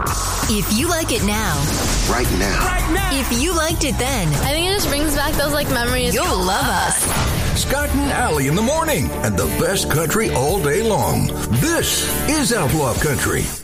If you like it now. Right now. If you liked it then. I think it just brings back those memories. You'll love us. Scott and Allie in the morning and the best country all day long. This is Outlaw Country.